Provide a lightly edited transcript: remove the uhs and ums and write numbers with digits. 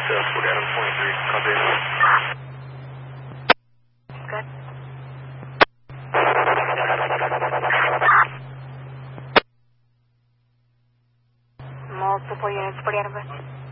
Wood Adams 23, copy. Good. Multiple units, Wood Adams.